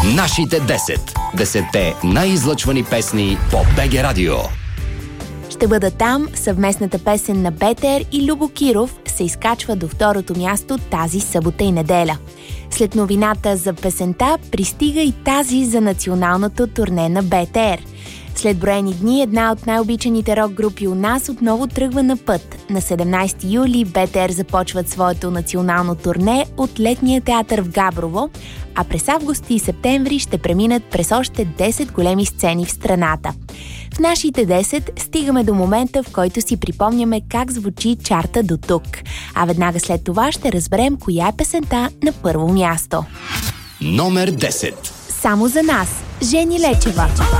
Нашите 10. 10-те най-излъчвани песни по БГ Радио. Ще бъда там. Съвместната песен на БТР и Любо Киров се изкачва до второто място тази събота и неделя. След новината за песента пристига и тази за националното турне на БТР. След броени дни една от най-обичаните рок групи у нас отново тръгва на път. На 17 юли БТР започват своето национално турне от летния театър в Габрово, а през август и септември ще преминат през още 10 големи сцени в страната. В нашите 10 стигаме до момента, в който си припомняме как звучи чарта до тук. А веднага след това ще разберем коя е песента на първо място. Номер 10. Само за нас. Жени Лечева.